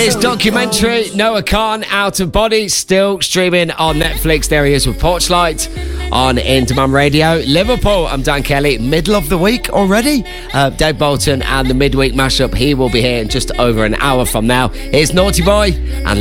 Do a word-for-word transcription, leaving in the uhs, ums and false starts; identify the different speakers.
Speaker 1: His documentary, Noah Khan, Out of Body, still streaming on Netflix. There he is with Porchlight on Into Mum Radio. Liverpool, I'm Dan Kelly. Middle of the week already. Uh, Dave Bolton and the midweek mashup. He will be here in just over an hour from now. Here's Naughty Boy and